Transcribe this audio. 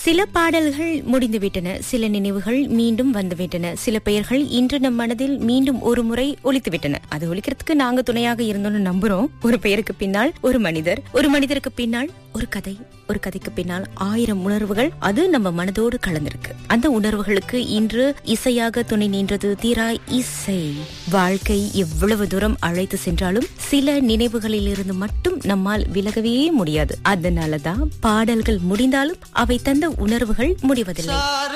சில பாடல்கள் முடிந்துவிட்டன, சில நினைவுகள் மீண்டும் வந்துவிட்டன, சில பெயர்கள் இன்று நம் மனதில் மீண்டும் ஒரு முறை ஒலித்துவிட்டன. அது ஒலிக்கிறதுக்கு நாங்க துணையாக இருந்தோம்னு நம்புறோம். ஒரு பெயருக்கு பின்னால் ஒரு மனிதர், ஒரு மனிதருக்கு பின்னால் ஒரு கதை, ஒரு கதைக்கு பின்னால் 1000 உணர்வுகள். அது நம்ம மனதோடு கலந்திருக்கு. அந்த உணர்வுகளுக்கு இன்று இசையாக துணை நின்றது தீரா இசை. வாழ்க்கை எவ்வளவு தூரம் அழைத்து சென்றாலும் சில நினைவுகளில் இருந்து மட்டும் நம்மால் விலகவே முடியாது. அதனாலதான் பாடல்கள் முடிந்தாலும் அவை தந்த உணர்வுகள் முடிவதில்லை.